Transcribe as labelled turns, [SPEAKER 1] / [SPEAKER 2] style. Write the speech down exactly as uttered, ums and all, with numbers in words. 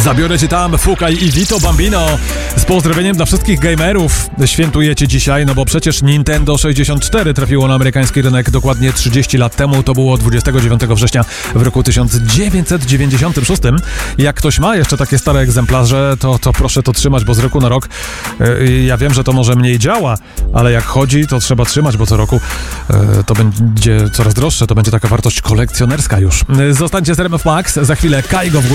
[SPEAKER 1] Zabiorę cię tam, Fukaj i Vito Bambino. Z pozdrowieniem dla wszystkich gamerów. Świętujecie dzisiaj, no bo przecież Nintendo sześćdziesiąt cztery trafiło na amerykański rynek dokładnie trzydzieści lat temu. To było dwudziestego dziewiątego września w roku tysiąc dziewięćset dziewięćdziesiątym szóstym. Jak ktoś ma jeszcze takie stare egzemplarze, to, to proszę to trzymać, bo z roku na rok yy, ja wiem, że to może mniej działa, ale jak chodzi, to trzeba trzymać, bo co roku yy, to będzie coraz droższe, to będzie taka wartość kolekcjonerska już. Yy, zostańcie z R M F Max, za chwilę Kaigo w górę.